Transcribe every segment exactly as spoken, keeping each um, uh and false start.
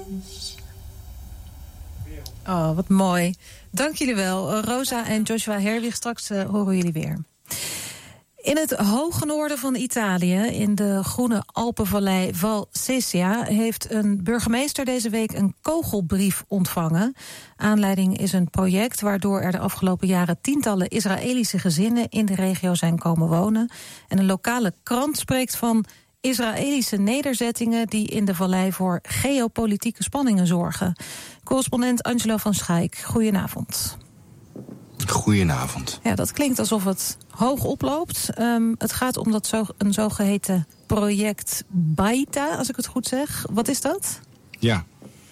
Oh, wat mooi. Dank jullie wel. Rosa en Joshua Herwig, straks uh, horen jullie weer. In het hoge noorden van Italië, in de groene Alpenvallei Val Sesia, heeft een burgemeester deze week een kogelbrief ontvangen. Aanleiding is een project waardoor er de afgelopen jaren tientallen Israëlische gezinnen in de regio zijn komen wonen. En een lokale krant spreekt van Israëlische nederzettingen die in de vallei voor geopolitieke spanningen zorgen. Correspondent Angelo van Schaik, goedenavond. Goedenavond. Ja, dat klinkt alsof het hoog oploopt. Um, het gaat om dat zo, een zogeheten project Baita, als ik het goed zeg. Wat is dat? Ja.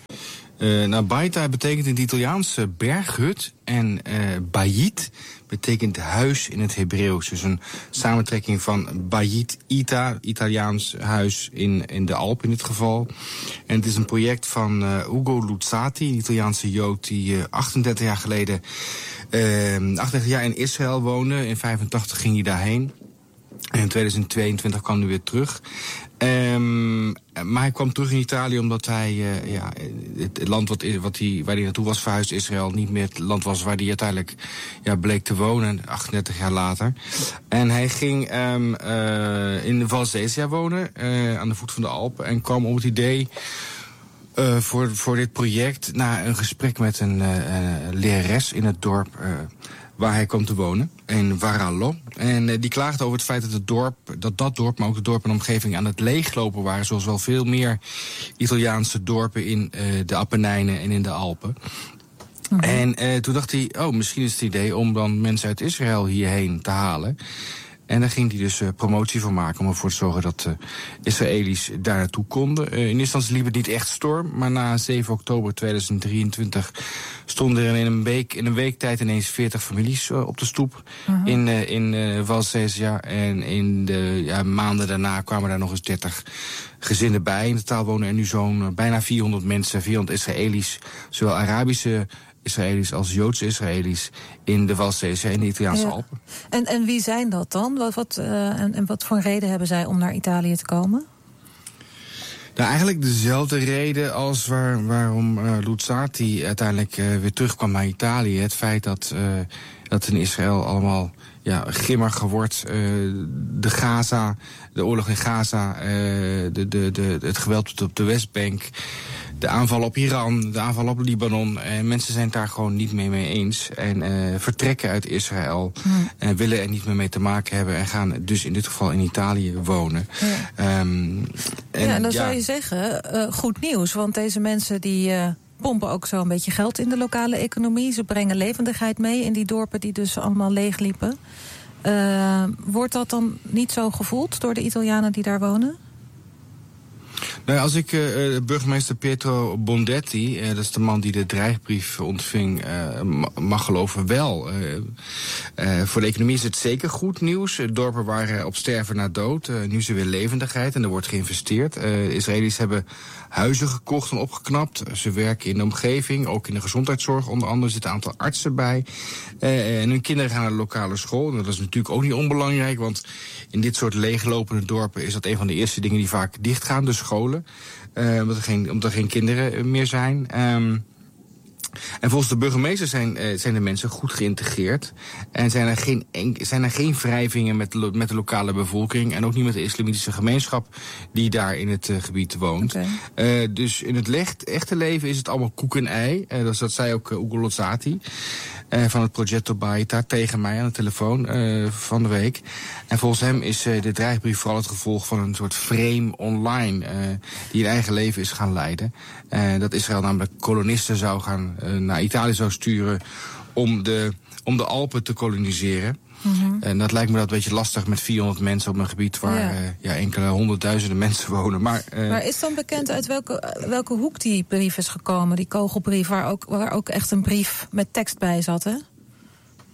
Uh, nou, Baita betekent in het Italiaans uh, berghut. En uh, Bayit betekent huis in het Hebreeuws. Dus een samentrekking van Bayit Ita, Italiaans huis in, in de Alpen in dit geval. En het is een project van uh, Ugo Luzzati, een Italiaanse Jood die uh, achtendertig jaar geleden uh, achtendertig jaar in Israël woonde. In vijfentachtig ging hij daarheen. En in tweeduizend tweeëntwintig kwam hij weer terug. Um, maar hij kwam terug in Italië omdat hij uh, ja, het land wat, wat hij, waar hij naartoe was verhuisd, Israël, niet meer het land was waar hij uiteindelijk ja, bleek te wonen, achtendertig jaar later. En hij ging um, uh, in de Val Sesia wonen, uh, aan de voet van de Alpen, en kwam op het idee Uh, voor, voor dit project na een gesprek met een uh, uh, lerares in het dorp uh, waar hij kwam te wonen, in Varallo. En uh, die klaagde over het feit dat het dorp, dat dat dorp, maar ook het dorp en omgeving aan het leeglopen waren, zoals wel veel meer Italiaanse dorpen in uh, de Appenijnen en in de Alpen. Mm-hmm. En uh, toen dacht hij, oh, misschien is het idee om dan mensen uit Israël hierheen te halen. En daar ging hij dus uh, promotie van maken om ervoor te zorgen dat uh, Israëli's daar naartoe konden. Uh, in eerste instantie liep het niet echt storm, maar na zeven oktober tweeduizend drieëntwintig stonden er in een week, in een week tijd ineens veertig families uh, op de stoep uh-huh. in, uh, in uh, Val Sesia. En in de ja, maanden daarna kwamen daar nog eens dertig gezinnen bij. In totaal wonen er nu zo'n uh, bijna vierhonderd mensen, vierhonderd Israëli's, zowel Arabische Israëli's als Joodse Israëli's in de Val Sesia in de Italiaanse ja. Alpen. En, en wie zijn dat dan? Wat, wat, uh, en, en wat voor reden hebben zij om naar Italië te komen? Nou, eigenlijk dezelfde reden als waar, waarom uh, Luzzati uiteindelijk uh, weer terugkwam naar Italië. Het feit dat, uh, dat in Israël allemaal ja, grimmiger wordt. Uh, de Gaza, de oorlog in Gaza, uh, de, de, de, het geweld op de Westbank, de aanval op Iran, de aanval op Libanon. En mensen zijn het daar gewoon niet mee mee eens. En uh, vertrekken uit Israël. Hmm. En willen er niet meer mee te maken hebben. En gaan dus in dit geval in Italië wonen. Ja, um, en, ja en dan ja, zou je zeggen, uh, goed nieuws. Want deze mensen die uh, pompen ook zo een beetje geld in de lokale economie. Ze brengen levendigheid mee in die dorpen die dus allemaal leegliepen. Uh, wordt dat dan niet zo gevoeld door de Italianen die daar wonen? Nou, als ik uh, burgemeester Pietro Bondetti, uh, dat is de man die de dreigbrief ontving, uh, mag geloven, wel. Uh, uh, voor de economie is het zeker goed nieuws. Uh, dorpen waren op sterven na dood. Uh, nu is er weer levendigheid en er wordt geïnvesteerd. Uh, Israëli's hebben huizen gekocht en opgeknapt. Ze werken in de omgeving, ook in de gezondheidszorg. Onder andere zitten een aantal artsen bij. Uh, en hun kinderen gaan naar de lokale school. En dat is natuurlijk ook niet onbelangrijk, want in dit soort leeglopende dorpen is dat een van de eerste dingen die vaak dichtgaan, de scholen. Uh, omdat, er geen, omdat er geen kinderen meer zijn. Um, en volgens de burgemeester zijn, uh, zijn de mensen goed geïntegreerd. En zijn er geen, zijn er geen wrijvingen met, lo, met de lokale bevolking. En ook niet met de islamitische gemeenschap die daar in het uh, gebied woont. Okay. Uh, dus in het lecht, echte leven is het allemaal koek en ei. Uh, dus dat zei ook uh, Ugo Luzzati uh, van het Progetto Baita tegen mij aan de telefoon uh, van de week. En volgens hem is uh, de dreigbrief vooral het gevolg van een soort frame online uh, die een eigen leven is gaan leiden. Uh, dat Israël namelijk kolonisten zou gaan uh, naar Italië zou sturen om de, om de Alpen te koloniseren. Mm-hmm. En dat lijkt me dat een beetje lastig met vierhonderd mensen op een gebied waar ja. Uh, ja, enkele honderdduizenden mensen wonen. Maar, uh, maar is dan bekend uit welke, welke hoek die brief is gekomen, die kogelbrief, waar ook, waar ook echt een brief met tekst bij zat, hè?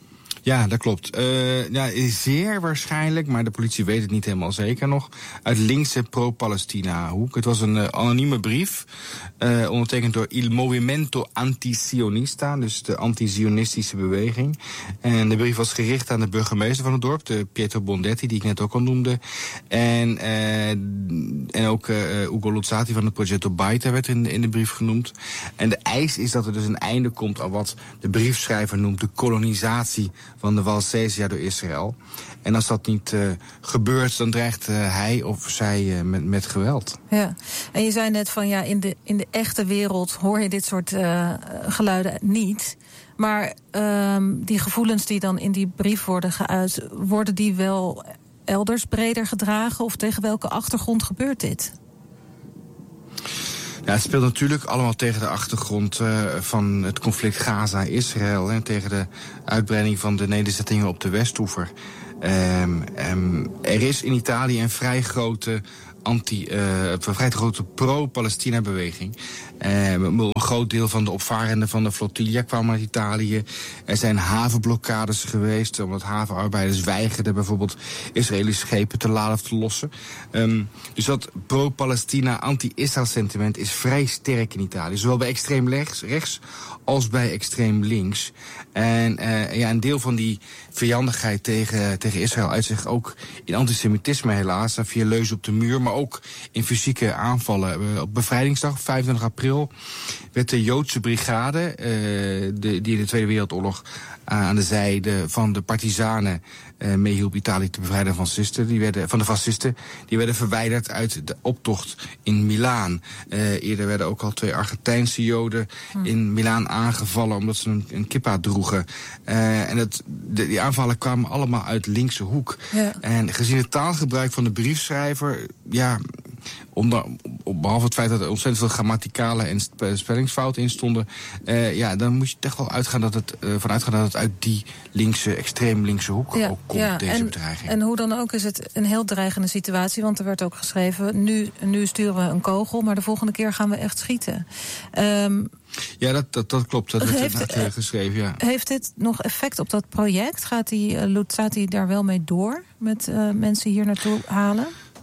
Ja, dat klopt. Uh, ja, zeer waarschijnlijk, maar de politie weet het niet helemaal zeker nog, uit linkse pro-Palestina-hoek. Het was een uh, anonieme brief, uh, ondertekend door Il Movimento Anti-Sionista, dus de anti-Zionistische beweging. En de brief was gericht aan de burgemeester van het dorp, de Pietro Bondetti, die ik net ook al noemde. En, uh, en ook uh, Ugo Luzzati van het Progetto Baita werd in, in de brief genoemd. En de eis is dat er dus een einde komt aan wat de briefschrijver noemt de kolonisatie van de Walsesia door Israël. En als dat niet uh, gebeurt, dan dreigt uh, hij of zij uh, met, met geweld. Ja, en je zei net van ja, in de, in de echte wereld hoor je dit soort uh, geluiden niet. Maar um, die gevoelens die dan in die brief worden geuit, worden die wel elders breder gedragen? Of tegen welke achtergrond gebeurt dit? Ja, het speelt natuurlijk allemaal tegen de achtergrond uh, van het conflict Gaza-Israël. En tegen de uitbreiding van de nederzettingen op de Westoever. Um, um, er is in Italië een vrij grote anti, uh, een vrij grote pro-Palestina-beweging. Uh, een groot deel van de opvarenden van de flotilla kwamen uit Italië. Er zijn havenblokkades geweest, omdat havenarbeiders weigerden bijvoorbeeld Israëlische schepen te laden of te lossen. Um, dus dat pro-Palestina, anti-Israël sentiment is vrij sterk in Italië. Zowel bij extreem rechts, rechts als bij extreem links. En uh, ja, een deel van die vijandigheid tegen, tegen Israël uit zich ook in antisemitisme helaas, via leuzen op de muur, maar ook in fysieke aanvallen. Uh, op bevrijdingsdag, vijfentwintig april, werd de Joodse brigade, uh, de, die in de Tweede Wereldoorlog uh, aan de zijde van de partisanen uh, meehielp Italië te bevrijden van, fascisten, die werden, van de fascisten, die werden verwijderd uit de optocht in Milaan. Uh, eerder werden ook al twee Argentijnse Joden hm. in Milaan aangevallen omdat ze een, een kippa droegen. Uh, en het, de, die aanvallen kwamen allemaal uit linkse hoek. Ja. En gezien het taalgebruik van de briefschrijver, ja, onder, behalve het feit dat er ontzettend veel grammaticale en spellingsfouten in stonden, uh, ja, dan moet je toch wel uitgaan dat het, uh, vanuit gaan dat het uit die linkse, extreem linkse hoek ja, ook komt, ja, deze en, bedreiging. En hoe dan ook is het een heel dreigende situatie, want er werd ook geschreven, nu, nu sturen we een kogel, maar de volgende keer gaan we echt schieten. Um, Ja, dat, dat, dat klopt. Dat heeft inderdaad geschreven, ja. Heeft dit nog effect op dat project? Gaat die uh, Luzzati daar wel mee door met uh, mensen hier naartoe halen?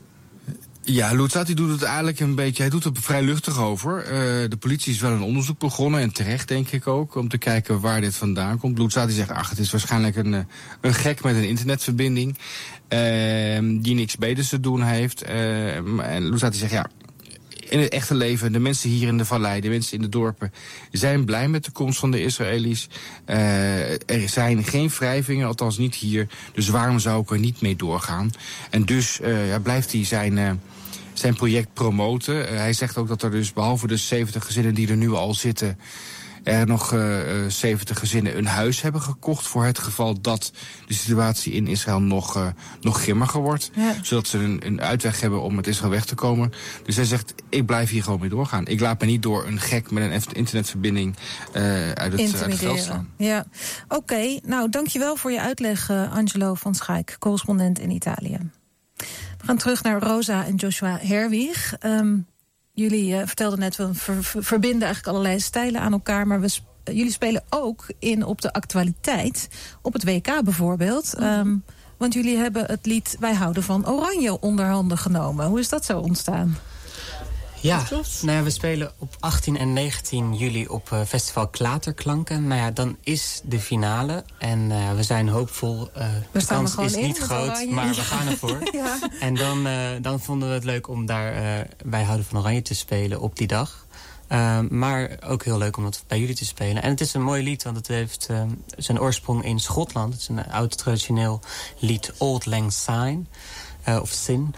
Ja, Luzzati doet het eigenlijk een beetje, hij doet het vrij luchtig over. Uh, de politie is wel een onderzoek begonnen, en terecht denk ik ook, om te kijken waar dit vandaan komt. Luzzati zegt, ach, het is waarschijnlijk een, een gek met een internetverbinding, uh, die niks beters te doen heeft. Uh, en Luzzati zegt, ja, in het echte leven, de mensen hier in de vallei, de mensen in de dorpen, zijn blij met de komst van de Israëli's. Uh, er zijn geen wrijvingen, althans niet hier. Dus waarom zou ik er niet mee doorgaan? En dus uh, ja, blijft hij zijn, uh, zijn project promoten. Uh, hij zegt ook dat er dus, behalve de zeventig gezinnen die er nu al zitten, er nog uh, zeventig gezinnen een huis hebben gekocht voor het geval dat de situatie in Israël nog, uh, nog grimmiger wordt. Ja. Zodat ze een, een uitweg hebben om met Israël weg te komen. Dus hij zegt, ik blijf hier gewoon mee doorgaan. Ik laat me niet door een gek met een internetverbinding uh, uit, het, uit het veld staan. Ja, oké. Okay. Nou, dankjewel voor je uitleg, uh, Angelo van Schaik, correspondent in Italië. We gaan terug naar Rosa en Joshua Herwig. Um, Jullie uh, vertelden net, we ver, ver, verbinden eigenlijk allerlei stijlen aan elkaar, maar we sp- jullie spelen ook in op de actualiteit, op het W K bijvoorbeeld. Oh. Um, want jullie hebben het lied Wij houden van Oranje onder handen genomen. Hoe is dat zo ontstaan? Ja, nou ja, we spelen op achttien en negentien juli op uh, festival Klaterklanken. Nou ja, dan is de finale en uh, we zijn hoopvol. Uh, we de kans is in, niet groot, oranje. Maar we gaan ervoor. Ja. En dan, uh, dan vonden we het leuk om daar uh, Wij houden van Oranje te spelen op die dag. Uh, maar ook heel leuk om dat bij jullie te spelen. En het is een mooi lied, want het heeft uh, zijn oorsprong in Schotland. Het is een oud traditioneel lied, Auld Lang Syne, uh, of Sin.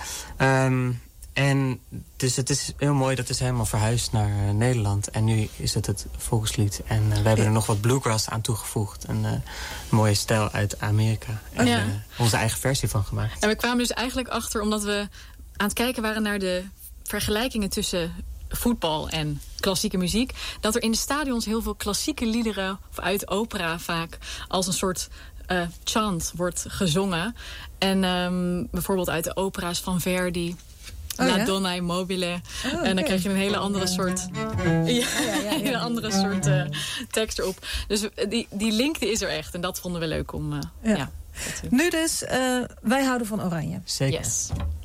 Um, En dus het is heel mooi, dat is helemaal verhuisd naar uh, Nederland. En nu is het het volkslied. En uh, we hebben er nog wat bluegrass aan toegevoegd. Een uh, mooie stijl uit Amerika. En ja. uh, onze eigen versie van gemaakt. En we kwamen dus eigenlijk achter, omdat we aan het kijken waren naar de vergelijkingen tussen voetbal en klassieke muziek, dat er in de stadions heel veel klassieke liederen, of uit opera vaak, als een soort uh, chant wordt gezongen. En um, bijvoorbeeld uit de opera's van Verdi, Oh, La ja? Donna Immobile. Oh, En dan oké. krijg je een hele andere soort, ja, ja, ja. een hele andere soort uh, tekst erop. Dus die, die link die is er echt. En dat vonden we leuk om... Uh, Ja. ja. Nu dus, uh, wij houden van Oranje. Zeker. Yes.